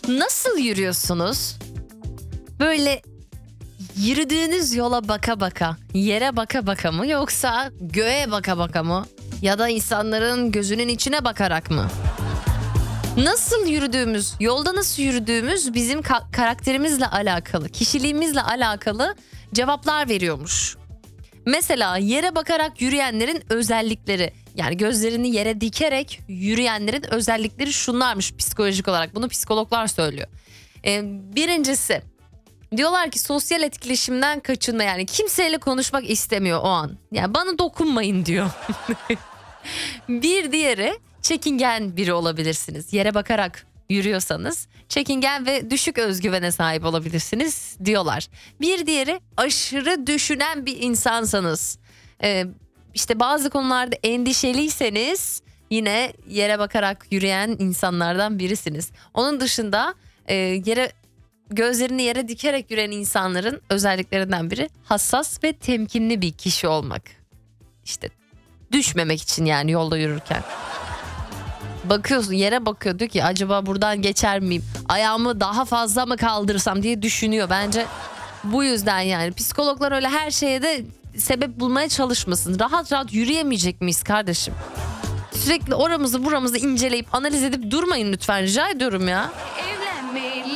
Nasıl yürüyorsunuz? Böyle yürüdüğünüz yola baka baka, yere baka baka mı, yoksa göğe baka baka mı? Ya da insanların gözünün içine bakarak mı? Nasıl yürüdüğümüz, yolda nasıl yürüdüğümüz bizim karakterimizle alakalı, kişiliğimizle alakalı cevaplar veriyormuş. Mesela yere bakarak yürüyenlerin özellikleri, yani gözlerini yere dikerek yürüyenlerin özellikleri şunlarmış psikolojik olarak. Bunu psikologlar söylüyor. Birincisi, diyorlar ki sosyal etkileşimden kaçınma, yani kimseyle konuşmak istemiyor o an. Yani bana dokunmayın diyor. Bir diğeri, çekingen biri olabilirsiniz. Yere bakarak yürüyorsanız çekingen ve düşük özgüvene sahip olabilirsiniz diyorlar. Bir diğeri, aşırı düşünen bir insansanız. İşte bazı konularda endişeliyseniz yine yere bakarak yürüyen insanlardan birisiniz. Onun dışında gözlerini yere dikerek yürüyen insanların özelliklerinden biri hassas ve temkinli bir kişi olmak. İşte düşmemek için, yani yolda yürürken. Bakıyorsun, yere bakıyor, diyor ki acaba buradan geçer miyim? Ayağımı daha fazla mı kaldırsam diye düşünüyor. Bence bu yüzden yani psikologlar öyle her şeye de sebep bulmaya çalışmasın. Rahat rahat yürüyemeyecek miyiz kardeşim? Sürekli oramızı buramızı inceleyip analiz edip durmayın lütfen, rica ediyorum ya.